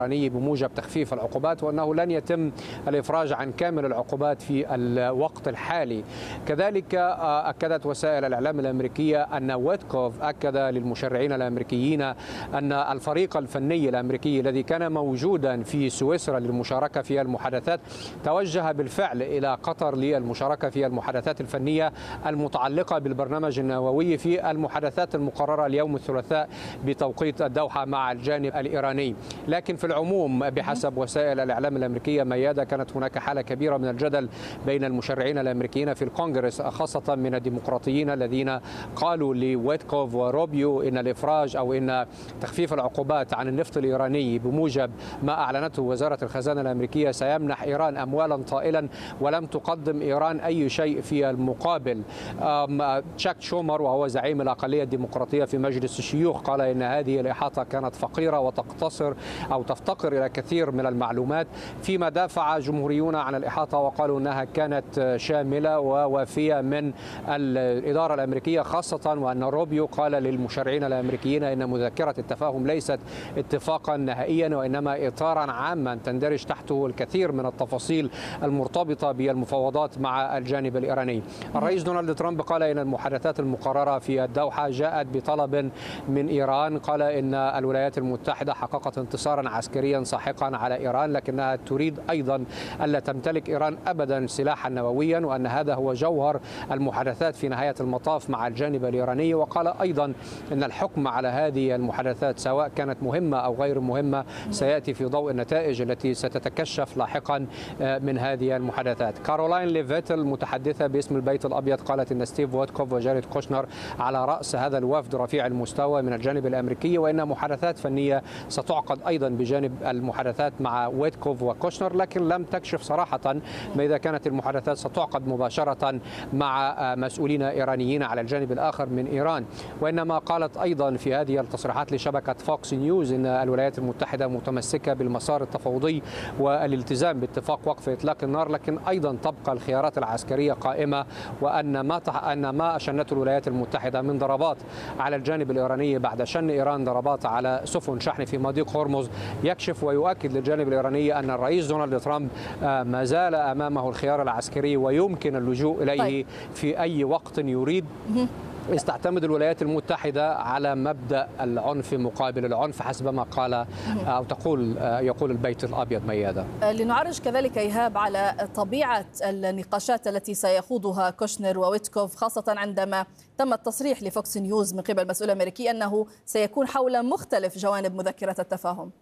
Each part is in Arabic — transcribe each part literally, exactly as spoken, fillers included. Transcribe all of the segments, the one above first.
بموجب تخفيف العقوبات، وأنه لن يتم الإفراج عن كامل العقوبات في الوقت الحالي. كذلك أكدت وسائل الإعلام الأمريكية أن ويتكوف أكد للمشرعين الأمريكيين أن الفريق الفني الأمريكي الذي كان موجودا في سويسرا للمشاركة في المحادثات توجه بالفعل إلى قطر للمشاركة في المحادثات الفنية المتعلقة بالبرنامج النووي في المحادثات المقررة اليوم الثلاثاء بتوقيت الدوحة مع الجانب الإيراني. لكن في العموم بحسب وسائل الإعلام الأمريكية ميادة كانت هناك حالة كبيرة من الجدل بين المشرعين الأمريكيين في الكونغرس، خاصة من الديمقراطيين الذين قالوا لويتكوف وروبيو إن الإفراج أو إن تخفيف العقوبات عن النفط الإيراني بموجب ما أعلنته وزارة الخزانة الأمريكية سيمنح إيران أموالا طائلا، ولم تقدم إيران أي شيء في المقابل. تشاك شومر وهو زعيم الأقلية الديمقراطية في مجلس الشيوخ قال إن هذه الإحاطة كانت فقيرة وتقتصر أو تفتقر إلى كثير من المعلومات، فيما دافع جمهوريون عن الإحاطة وقالوا أنها كانت شاملة ووافية من الإدارة الأمريكية، خاصة وأن روبيو قال للمشرعين الأمريكيين أن مذكرة التفاهم ليست اتفاقا نهائيا وإنما إطارا عاما تندرج تحته الكثير من التفاصيل المرتبطة بالمفاوضات مع الجانب الإيراني. الرئيس دونالد ترامب قال إن المحادثات المقررة في الدوحة جاءت بطلب من إيران، قال إن الولايات المتحدة حققت انتصارا عسكريا ساحقا على إيران، لكنها تريد أيضا ألا تمتلك إيران أبدا سلاحا نوويا، وأن هذا هو جوهر المحادثات في نهاية المطاف مع الجانب الإيراني. وقال أيضا أن الحكم على هذه المحادثات سواء كانت مهمة أو غير مهمة سيأتي في ضوء النتائج التي ستتكشف لاحقا من هذه المحادثات. كارولاين ليفيت المتحدثة باسم البيت الأبيض قالت أن ستيف ويتكوف وجاريد كوشنر على رأس هذا الوفد رفيع المستوى من الجانب الأمريكي، وإن محادثات فنية ستعقد أيضا بجانب المحادثات مع ويتكوف وكوشنر، لكن لم تكشف صراحة ما إذا كانت المحادثات ستعقد مباشرة مع مسؤولين إيرانيين على الجانب الآخر من إيران. وإنما قالت أيضا في هذه التصريحات لشبكة فوكس نيوز أن الولايات المتحدة متمسكة بالمسار التفاوضي والالتزام باتفاق وقف إطلاق النار، لكن أيضا تبقى الخيارات العسكرية قائمة، وأن ما تح... أن ما شنته الولايات المتحدة من ضربات على الجانب الإيراني بعد شن إيران ضربات على سفن شحن في مضيق هرمز يكشف ويؤكد للجانب الإيراني أن الرئيس دونالد ترامب ما زال أمامه الخيار العسكري ويمكن اللجوء إليه طيب. في أي وقت يريد. استعتمد الولايات المتحدة على مبدأ العنف مقابل العنف حسب ما قال أو تقول يقول البيت الأبيض ميادة. لنعرج كذلك إيهاب على طبيعة النقاشات التي سيخوضها كوشنر وويتكوف، خاصة عندما تم التصريح لفوكس نيوز من قبل مسؤول أمريكي أنه سيكون حول مختلف جوانب مذكرة التفاهم.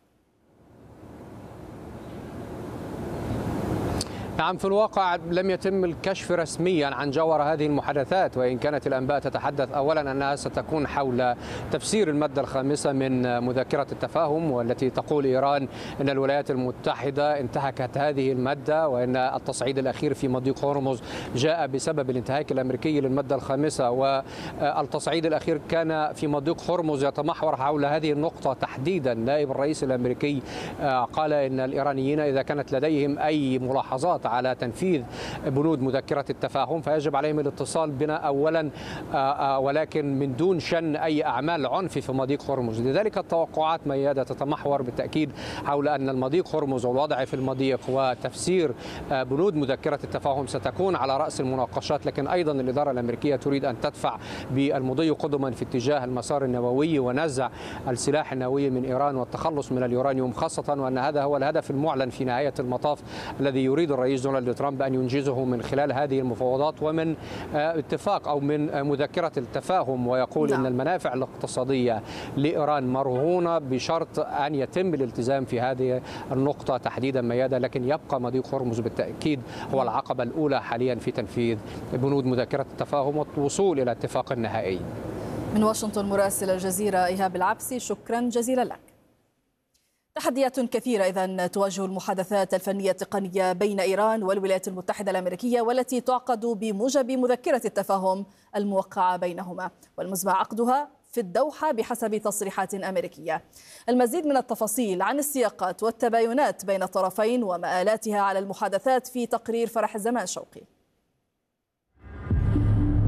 نعم، في الواقع لم يتم الكشف رسميا عن جوهر هذه المحادثات، وإن كانت الأنباء تتحدث أولا أنها ستكون حول تفسير المادة الخامسة من مذكرة التفاهم، والتي تقول إيران أن الولايات المتحدة انتهكت هذه المادة، وأن التصعيد الأخير في مضيق هرمز جاء بسبب الانتهاك الأمريكي للمادة الخامسة، والتصعيد الأخير كان في مضيق هرمز يتمحور حول هذه النقطة تحديدا. نائب الرئيس الأمريكي قال أن الإيرانيين إذا كانت لديهم أي ملاحظات على تنفيذ بنود مذكرة التفاهم فيجب عليهم الاتصال بنا أولا، ولكن من دون شن أي أعمال عنف في مضيق هرمز. لذلك التوقعات ميادة تتمحور بالتأكيد حول أن المضيق هرمز والوضع في المضيق وتفسير بنود مذكرة التفاهم ستكون على رأس المناقشات، لكن أيضا الإدارة الأمريكية تريد أن تدفع بالمضي قدما في اتجاه المسار النووي ونزع السلاح النووي من إيران والتخلص من اليورانيوم، خاصة وأن هذا هو الهدف المعلن في نهاية المطاف الذي يريد الرئيس دونالد ترامب أن ينجزه من خلال هذه المفاوضات ومن اتفاق أو من مذكرة التفاهم. ويقول نعم. أن المنافع الاقتصادية لإيران مرهونة بشرط أن يتم الالتزام في هذه النقطة تحديدا ميادة، لكن يبقى مضيق هرمز بالتأكيد هو العقبة الأولى حاليا في تنفيذ بنود مذكرة التفاهم والوصول إلى اتفاق نهائي. من واشنطن مراسل الجزيرة إيهاب العبسي، شكرا جزيلا لك. تحديات كثيرة إذن تواجه المحادثات الفنية التقنية بين إيران والولايات المتحدة الأمريكية، والتي تعقد بموجب مذكرة التفاهم الموقعة بينهما، والمزمع عقدها في الدوحة بحسب تصريحات أمريكية. المزيد من التفاصيل عن السياقات والتباينات بين الطرفين ومآلاتها على المحادثات في تقرير فرح الزمان شوقي.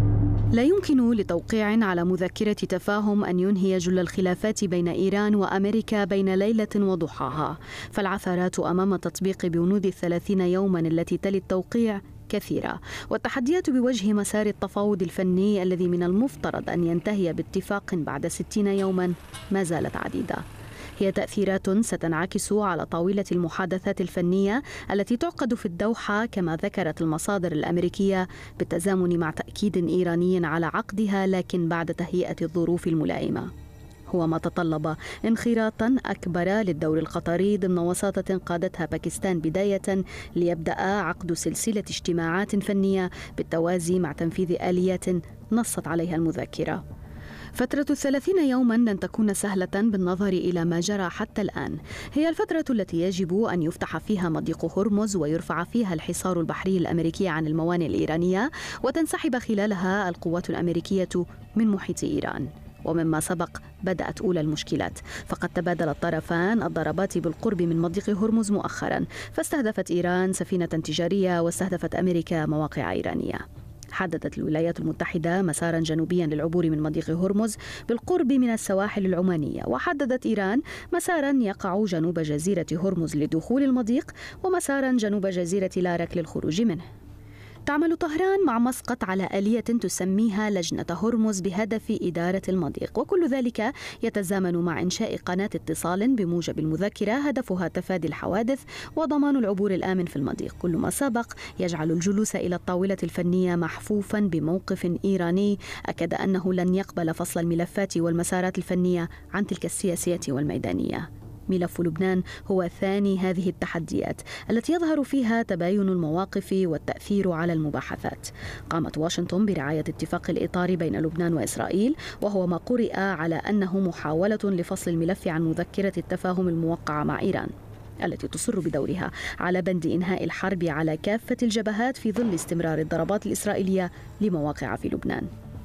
لا يمكن لتوقيع على مذكرة تفاهم أن ينهي جل الخلافات بين إيران وأمريكا بين ليلة وضحاها، فالعثرات أمام تطبيق بنود الثلاثين يوما التي تلي التوقيع كثيرة، والتحديات بوجه مسار التفاوض الفني الذي من المفترض أن ينتهي باتفاق بعد ستين يوما ما زالت عديدة. هي تأثيرات ستنعكس على طاولة المحادثات الفنية التي تعقد في الدوحة، كما ذكرت المصادر الأمريكية، بالتزامن مع تأكيد إيراني على عقدها لكن بعد تهيئة الظروف الملائمة. هو ما تطلب انخراطا أكبر للدور القطري ضمن وساطة قادتها باكستان بداية، ليبدأ عقد سلسلة اجتماعات فنية بالتوازي مع تنفيذ آليات نصت عليها المذكرة. فترة الثلاثين يوما لن تكون سهلة بالنظر إلى ما جرى حتى الآن. هي الفترة التي يجب أن يفتح فيها مضيق هرمز ويرفع فيها الحصار البحري الأمريكي عن الموانئ الإيرانية، وتنسحب خلالها القوات الأمريكية من محيط إيران. ومما سبق بدأت أولى المشكلات، فقد تبادل الطرفان الضربات بالقرب من مضيق هرمز مؤخرا، فاستهدفت إيران سفينة تجارية واستهدفت أمريكا مواقع إيرانية. حددت الولايات المتحدة مسارا جنوبيا للعبور من مضيق هرمز بالقرب من السواحل العمانية، وحددت إيران مسارا يقع جنوب جزيرة هرمز لدخول المضيق ومسارا جنوب جزيرة لارك للخروج منه. تعمل طهران مع مسقط على آلية تسميها لجنة هرمز بهدف إدارة المضيق، وكل ذلك يتزامن مع إنشاء قناة اتصال بموجب المذكرة هدفها تفادي الحوادث وضمان العبور الآمن في المضيق. كل ما سبق يجعل الجلوس إلى الطاولة الفنية محفوفا بموقف إيراني أكد أنه لن يقبل فصل الملفات والمسارات الفنية عن تلك السياسية والميدانية. ملف لبنان هو ثاني هذه التحديات التي يظهر فيها تباين المواقف والتأثير على المباحثات. قامت واشنطن برعاية اتفاق الإطار بين لبنان وإسرائيل، وهو ما قرئ على أنه محاولة لفصل الملف عن مذكرة التفاهم الموقعة مع إيران، التي تصر بدورها على بند إنهاء الحرب على كافة الجبهات في ظل استمرار الضربات الإسرائيلية لمواقع في لبنان.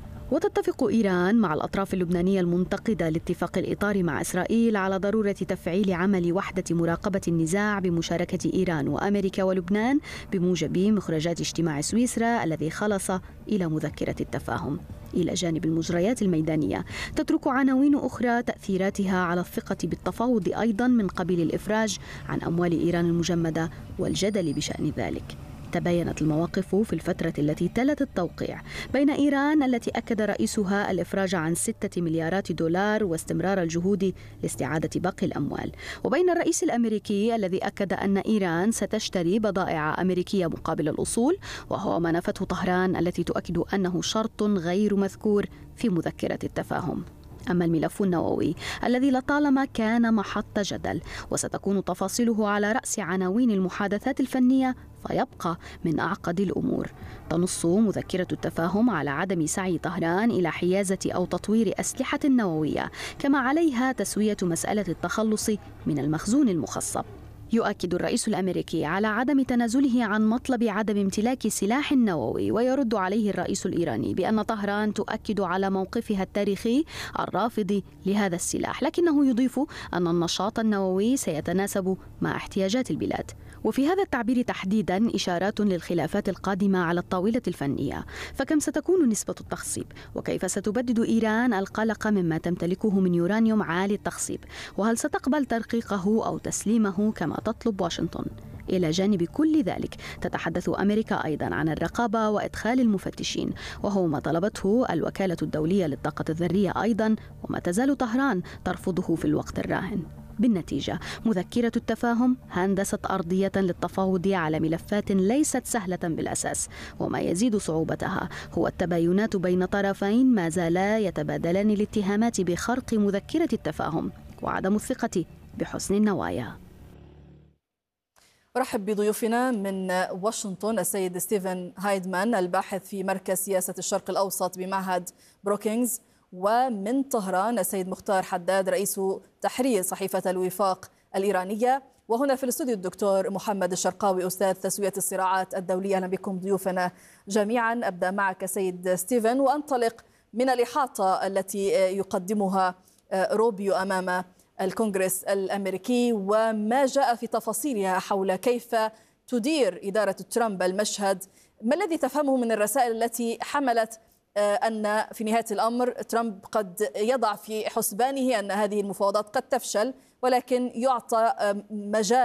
وتتفق إيران مع الأطراف اللبنانية المنتقدة لاتفاق الإطار مع إسرائيل على ضرورة تفعيل عمل وحدة مراقبة النزاع بمشاركة إيران وأمريكا ولبنان بموجب مخرجات اجتماع سويسرا الذي خلص إلى مذكرة التفاهم. إلى جانب المجريات الميدانية تترك عناوين أخرى تأثيراتها على الثقة بالتفاوض أيضا من قبيل الإفراج عن أموال إيران المجمدة والجدل بشأن ذلك. تباينت المواقف في الفترة التي تلت التوقيع بين إيران التي أكد رئيسها الإفراج عن ستة مليارات دولار واستمرار الجهود لاستعادة باقي الأموال، وبين الرئيس الأمريكي الذي أكد أن إيران ستشتري بضائع أمريكية مقابل الأصول، وهو ما نفته طهران التي تؤكد أنه شرط غير مذكور في مذكرة التفاهم. أما الملف النووي الذي لطالما كان محط جدل وستكون تفاصيله على رأس عناوين المحادثات الفنية، فيبقى من أعقد الأمور. تنص مذكرة التفاهم على عدم سعي طهران إلى حيازة أو تطوير أسلحة نووية، كما عليها تسوية مسألة التخلص من المخزون المخصب. يؤكد الرئيس الأمريكي على عدم تنازله عن مطلب عدم امتلاك سلاح نووي، ويرد عليه الرئيس الإيراني بأن طهران تؤكد على موقفها التاريخي الرافض لهذا السلاح، لكنه يضيف أن النشاط النووي سيتناسب مع احتياجات البلاد. وفي هذا التعبير تحديدا إشارات للخلافات القادمة على الطاولة الفنية، فكم ستكون نسبة التخصيب، وكيف ستبدد إيران القلق مما تمتلكه من يورانيوم عالي التخصيب، وهل ستقبل ترقيقه أو تسليمه كما تطلب واشنطن. إلى جانب كل ذلك تتحدث أمريكا أيضا عن الرقابة وإدخال المفتشين، وهو ما طلبته الوكالة الدولية للطاقة الذرية أيضا، وما تزال طهران ترفضه في الوقت الراهن. بالنتيجة مذكرة التفاهم هندسة أرضية للتفاوض على ملفات ليست سهلة بالأساس، وما يزيد صعوبتها هو التباينات بين طرفين ما زالا يتبادلان الاتهامات بخرق مذكرة التفاهم وعدم الثقة بحسن النوايا. أرحب بضيوفنا من واشنطن السيد ستيفن هايدمان الباحث في مركز سياسة الشرق الأوسط بمعهد بروكينغز، ومن طهران السيد مختار حداد رئيس تحرير صحيفة الوفاق الإيرانية، وهنا في الاستوديو الدكتور محمد الشرقاوي أستاذ تسوية الصراعات الدولية. أهلا بكم ضيوفنا جميعا. أبدأ معك سيد ستيفن وأنطلق من الإحاطة التي يقدمها روبيو أمام الكونغرس الأمريكي وما جاء في تفاصيلها حول كيف تدير إدارة ترامب المشهد. ما الذي تفهمه من الرسائل التي حملت أن في نهاية الأمر ترامب قد يضع في حسبانه أن هذه المفاوضات قد تفشل، ولكن يعطى مجال